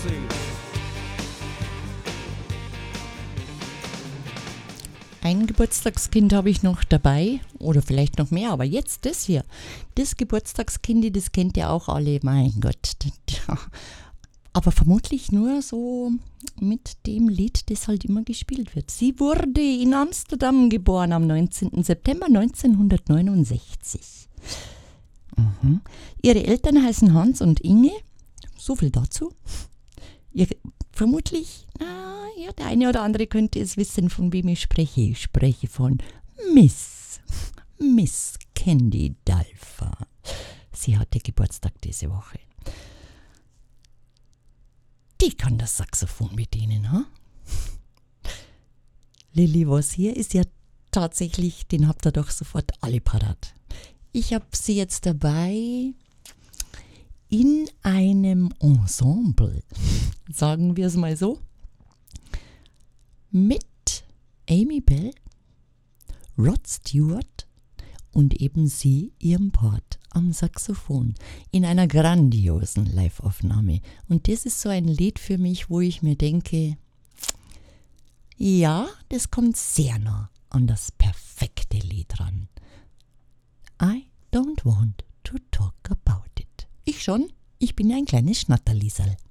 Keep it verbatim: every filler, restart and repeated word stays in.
Ein Geburtstagskind habe ich noch dabei, oder vielleicht noch mehr, aber jetzt das hier. Das Geburtstagskind, das kennt ihr auch alle, mein Gott. Aber vermutlich nur so mit dem Lied, das halt immer gespielt wird. Sie wurde in Amsterdam geboren am neunzehnten September neunzehnhundertneunundsechzig. Mhm. Ihre Eltern heißen Hans und Inge, so viel dazu. Ihr, vermutlich, na, ja, der eine oder andere könnte es wissen, von wem ich spreche. Ich spreche von Miss, Miss Candy Dulfer. Sie hatte Geburtstag diese Woche. Die kann das Saxophon bedienen, ha? Lilly Was hier ist ja tatsächlich, den habt ihr doch sofort alle parat. Ich habe sie jetzt dabei in einem Ensemble, sagen wir es mal so, mit Amy Bell, Rod Stewart und eben sie ihrem Part am Saxophon in einer grandiosen Live-Aufnahme. Und das ist so ein Lied für mich, wo ich mir denke, ja, das kommt sehr nah an das perfekte Lied ran. I don't want to talk about it. Ich schon, ich bin ja ein kleines Schnatterliesel.